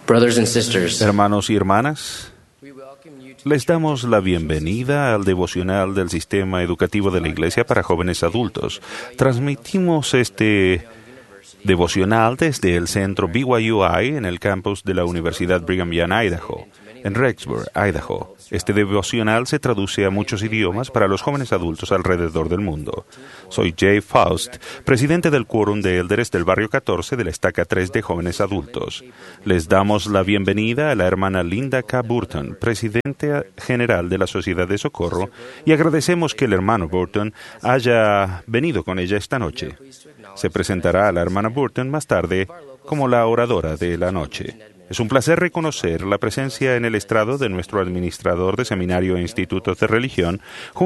Brothers and sisters, Hermanos y hermanas, les damos la bienvenida al devocional del Sistema Educativo de la Iglesia para Jóvenes Adultos. Transmitimos este devocional desde el centro BYUI en el campus de la Universidad Brigham Young, Idaho, en Rexburg, Idaho. Este devocional se traduce a muchos idiomas para los jóvenes adultos alrededor del mundo. Soy Jay Faust, presidente del Quórum de Élderes del Barrio 14 de la Estaca 3 de Jóvenes Adultos. Les damos la bienvenida a la hermana Linda K. Burton, presidenta general de la Sociedad de Socorro, y agradecemos que el hermano Burton haya venido con ella esta noche. Se presentará a la hermana Burton más tarde como la oradora de la noche. Es un placer reconocer la presencia en el estrado de nuestro administrador de seminario e institutos de religión,